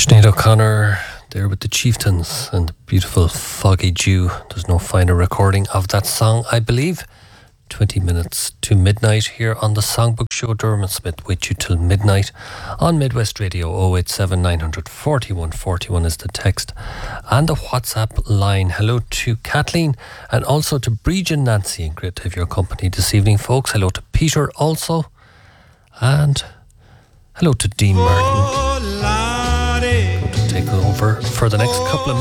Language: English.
Sinead O'Connor there with the Chieftains and the beautiful Foggy Dew. There's no finer recording of that song, I believe. 20 minutes to midnight here on the Songbook Show. Dermot Smith with you till midnight on Midwest Radio. 087 900 41 41 is the text and the WhatsApp line. Hello to Kathleen and also to Bridget, Nancy, and great to have your company this evening, folks. Hello to Peter also, and hello to Dean Martin. Going to take over for the next couple of minutes.